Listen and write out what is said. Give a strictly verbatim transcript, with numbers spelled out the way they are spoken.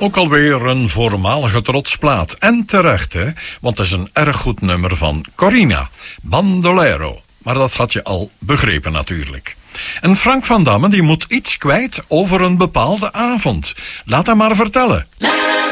Ook alweer een voormalige trotsplaat. En terecht, hè? Want het is een erg goed nummer van Corina. Bandolero. Maar dat had je al begrepen natuurlijk. En Frank van Damme die moet iets kwijt over een bepaalde avond. Laat hem maar vertellen.